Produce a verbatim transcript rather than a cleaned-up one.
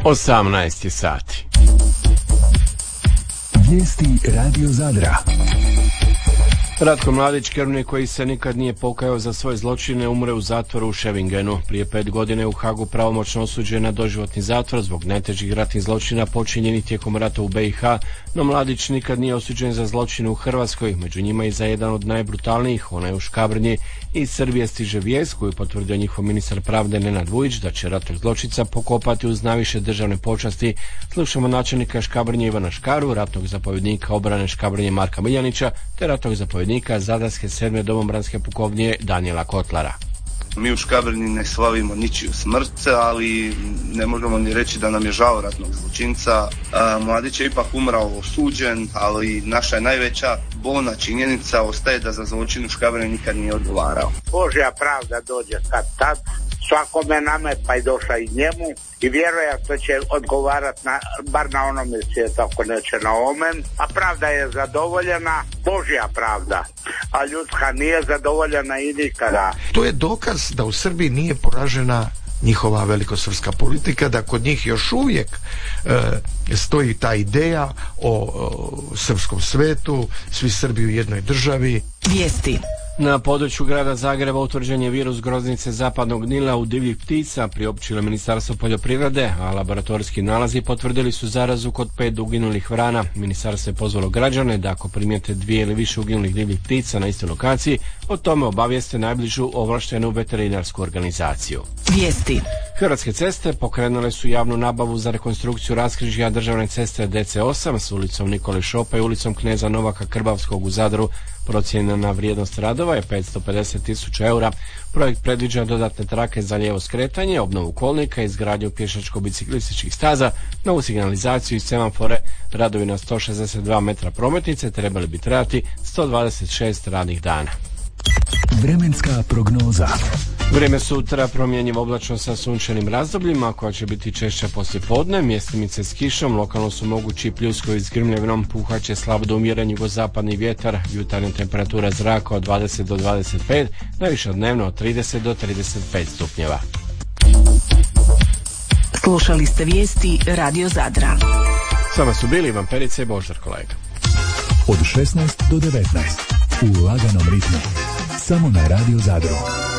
osamnaest je sati. Vijesti Radio Zadra. Ratko Mladić, krvnik koji se nikad nije pokajao za svoje zločine, umre u zatvoru u Schevingenu. Prije pet godine u Hagu pravomoćno osuđen na doživotni zatvor zbog najtežih ratnih zločina počinjenih tijekom rata u be i ha, no Mladić nikad nije osuđen za zločine u Hrvatskoj, među njima i za jedan od najbrutalnijih, onaj u Škabrnji. Iz Srbije stiže vijest koju potvrdio njihov ministar pravde Nenad Vujić da će ratnog zločinca pokopati uz najviše državne počasti. Slušamo načelnika Škabrnje Ivana Škaru, ratnog zapovjednika obrane Škabrnje Marka Miljanića te ratnog zapovjednika Zadarske sedme domobranske pukovnije Danijela Kotlara. Mi u Škabrnji ne slavimo ničiju smrt, ali ne možemo ni reći da nam je žao ratnog zločinca. Mladić je ipak umrao osuđen, ali naša je najveća bolna činjenica ostaje da za zločin u Škabrnji nikad nije odgovarao. Božja pravda dođe kad tad, svakome nama pa i došla i njemu i vjerojatno će odgovarati na, bar na onome svijetu, ako neće na omen, a pravda je zadovoljena, Božja pravda, a ljudska nije zadovoljena i nikada. To je dokaz da u Srbiji nije poražena njihova velikosrpska politika, da kod njih još uvijek e, stoji ta ideja o, o srpskom svetu, svi Srbi u jednoj državi. Vijesti. Na području grada Zagreba utvrđen je virus groznice zapadnog Nila u divljih ptica, priopćilo Ministarstvo poljoprivrede, a laboratorijski nalazi potvrdili su zarazu kod pet uginulih vrana. Ministarstvo je pozvalo građane da ako primijete dvije ili više uginulih divljih ptica na istoj lokaciji, o tome obavijeste najbližu ovlaštenu veterinarsku organizaciju. Vijesti. Hrvatske ceste pokrenule su javnu nabavu za rekonstrukciju raskrižja državne ceste de ce osam s ulicom Nikole Šopa i ulicom Kneza Novaka Krbavskog u Zadru. Procijenjena vrijednost radova je petsto pedeset tisuća eura. Projekt predviđa dodatne trake za lijevo skretanje, obnovu kolnika, izgradnju pješačko-biciklističkih staza, novu signalizaciju i semafore. Radovi na sto šezdeset dva metra prometnice trebali bi trajati sto dvadeset šest radnih dana. Vremenska prognoza. Vrijeme sutra promjenjivo oblačno sa sunčanim razdobljima koja će biti češća poslijepodne, mjestimice s kišom, lokalno su mogući pljuskovi s grmljavinom, puhaće slab do umjeren jugozapadni vjetar, jutarnja temperatura zraka od dvadeset do dvadeset pet, najviša dnevno od trideset do trideset pet stupnjeva. Slušali ste vijesti Radio Zadra. S vama su bili Ivan Perica i Boždar Kolega. Od šesnaest do devetnaest u laganom ritmu. Samo na Radio Zadru.